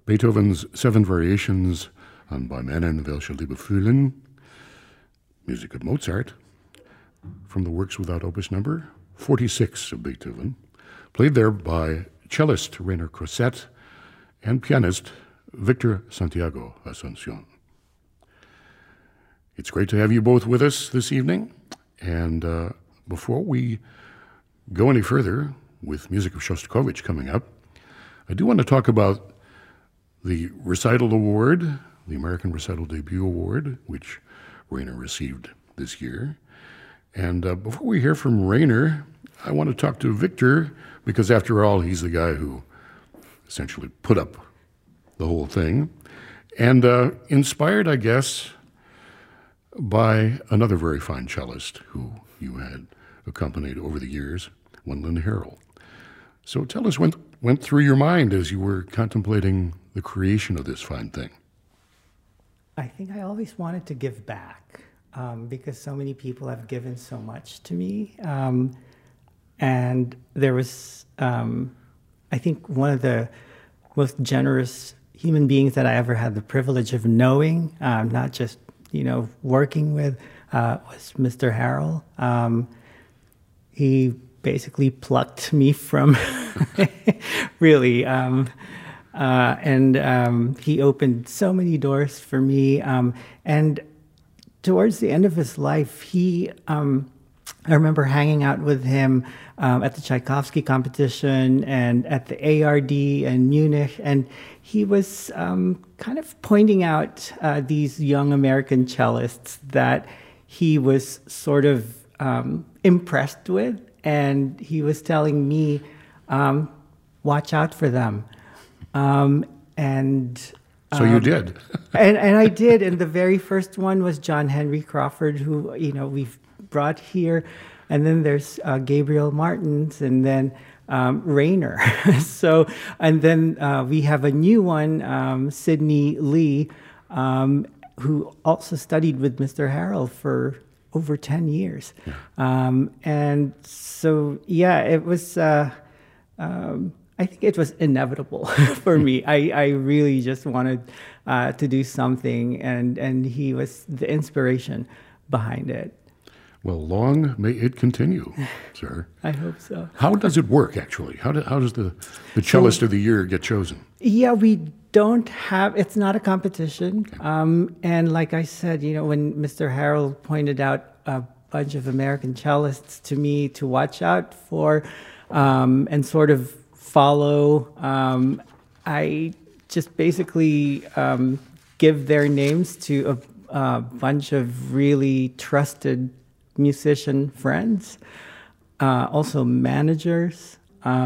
Beethoven's Seven Variations on Bei Männern welche Liebe fühlen, music of Mozart, from the works without opus number 46 of Beethoven, played there by cellist Rainer Crosset and pianist Victor Santiago Asuncion. It's great to have you both with us this evening, and before we go any further with music of Shostakovich coming up, I do want to talk about the Recital Award, the American Recital Debut Award, which Rainer received this year. And before we hear from Rainer, I want to talk to Victor, because after all, he's the guy who essentially put up the whole thing. And inspired, I guess, by another very fine cellist who you had accompanied over the years, one Lynn Harrell. So tell us what went through your mind as you were contemplating the creation of this fine thing. I think I always wanted to give back because so many people have given so much to me. And there was, I think, one of the most generous human beings that I ever had the privilege of knowing, not just, working with, was Mr. Harrell. He basically plucked me from, really, and he opened so many doors for me. And towards the end of his life, I remember hanging out with him at the Tchaikovsky competition and at the ARD in Munich, and he was kind of pointing out these young American cellists that he was sort of impressed with, and he was telling me, watch out for them. So you did. and I did, and the very first one was John Henry Crawford, who, we've brought here, and then there's Gabriel Martins, and then Rainer. So, and then we have a new one, Sidney Lee, who also studied with Mr. Harrell for over 10 years. Yeah. And so, it was, I think it was inevitable for me. I really just wanted to do something, and he was the inspiration behind it. Well, long may it continue, sir. I hope so. How does it work, actually? How does the cellist of the year get chosen? Yeah, we don't have, it's not a competition. Okay. And like I said, when Mr. Harrell pointed out a bunch of American cellists to me to watch out for and sort of follow, I just basically give their names to a bunch of really trusted musician friends, also managers.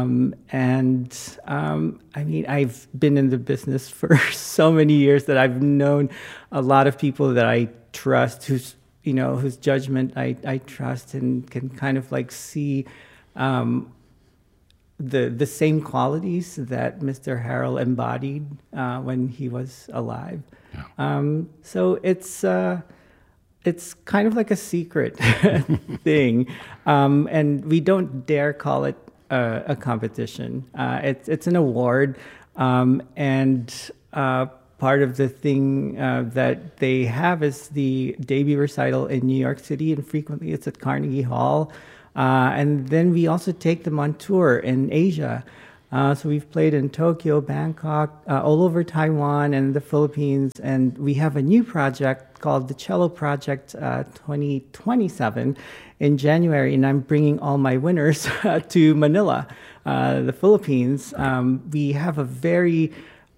I've been in the business for so many years that I've known a lot of people that I trust, whose judgment I trust, and can kind of like see the same qualities that Mr. Harrell embodied when he was alive. Yeah. So it's kind of like a secret thing, and we don't dare call it a competition. It's an award, and part of the thing that they have is the debut recital in New York City, and frequently it's at Carnegie Hall. And then we also take them on tour in Asia. So we've played in Tokyo, Bangkok, all over Taiwan and the Philippines. And we have a new project called the Cello Project 2027 in January. And I'm bringing all my winners to Manila, the Philippines. We have a very,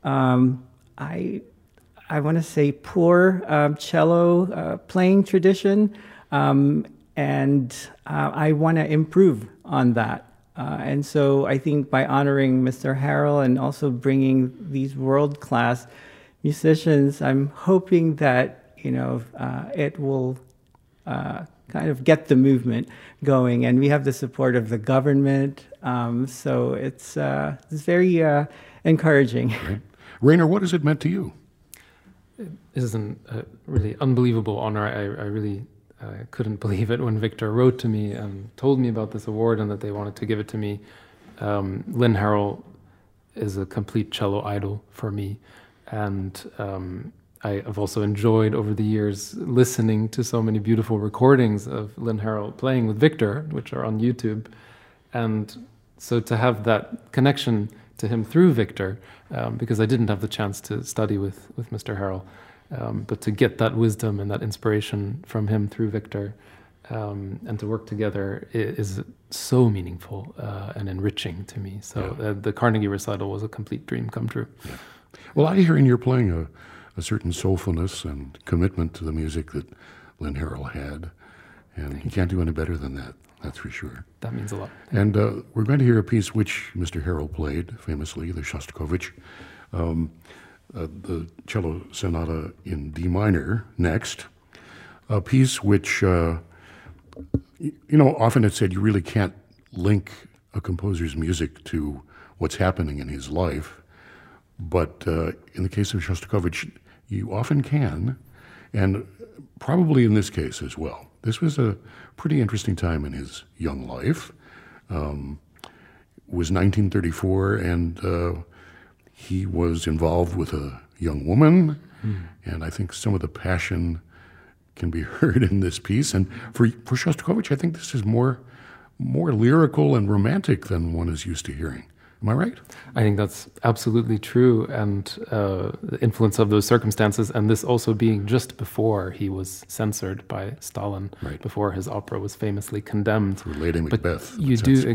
I want to say, poor cello playing tradition. And I want to improve on that. And so I think by honoring Mr. Harrell and also bringing these world-class musicians, I'm hoping that, it will kind of get the movement going. And we have the support of the government. So it's very encouraging. Right. Rainer, what has it meant to you? It is a really unbelievable honor. I really couldn't believe it when Victor wrote to me and told me about this award and that they wanted to give it to me. Lynn Harrell is a complete cello idol for me. And I have also enjoyed over the years listening to so many beautiful recordings of Lynn Harrell playing with Victor, which are on YouTube. And so to have that connection to him through Victor, because I didn't have the chance to study with Mr. Harrell, but to get that wisdom and that inspiration from him through Victor, and to work together is so meaningful and enriching to me. So the Carnegie recital was a complete dream come true. Yeah. Well, I hear in your playing a certain soulfulness and commitment to the music that Lynn Harrell had, and you can't do any better than that. That's for sure. That means a lot. And we're going to hear a piece which Mr. Harrell played famously, the Shostakovich, the cello sonata in D minor next, a piece which, often it's said you really can't link a composer's music to what's happening in his life, but in the case of Shostakovich, you often can, and probably in this case as well. This was a pretty interesting time in his young life. It was 1934, and he was involved with a young woman, and I think some of the passion can be heard in this piece. And for Shostakovich, I think this is more lyrical and romantic than one is used to hearing. Am I right? I think that's absolutely true, and the influence of those circumstances, and this also being just before he was censored by Stalin, right, before his opera was famously condemned. For Lady Macbeth. But you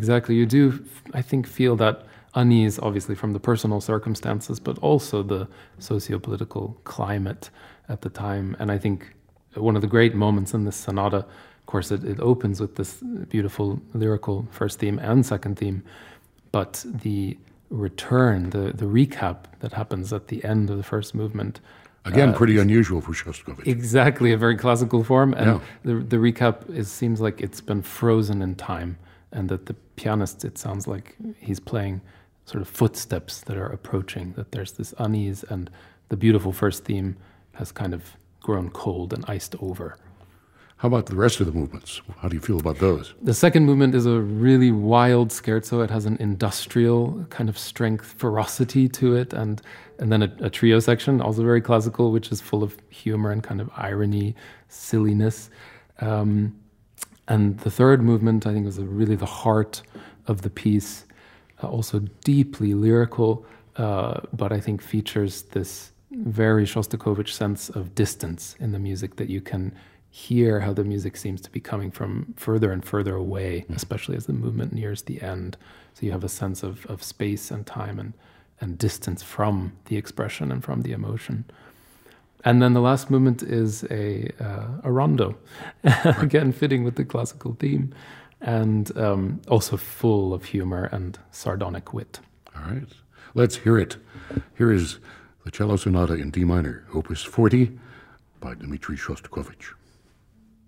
do, I think, feel that unease, obviously, from the personal circumstances, but also the socio-political climate at the time. And I think one of the great moments in this sonata, of course, it opens with this beautiful lyrical first theme and second theme, but the return, the recap that happens at the end of the first movement. Again, pretty unusual for Shostakovich. Exactly, a very classical form. And the recap seems like it's been frozen in time, and that the pianist, it sounds like he's playing sort of footsteps that are approaching, that there's this unease, and the beautiful first theme has kind of grown cold and iced over. How about the rest of the movements? How do you feel about those? The second movement is a really wild scherzo. It has an industrial kind of strength, ferocity to it, and then a trio section, also very classical, which is full of humor and kind of irony, silliness. And the third movement, I think, was really the heart of the piece, also deeply lyrical, but I think features this very Shostakovich sense of distance in the music, that you can hear how the music seems to be coming from further and further away, especially as the movement nears the end. So you have a sense of space and time and distance from the expression and from the emotion. And then the last movement is a rondo, again fitting with the classical theme, and also full of humor and sardonic wit. All right, let's hear it. Here is the cello sonata in D minor, Opus 40, by Dmitri Shostakovich.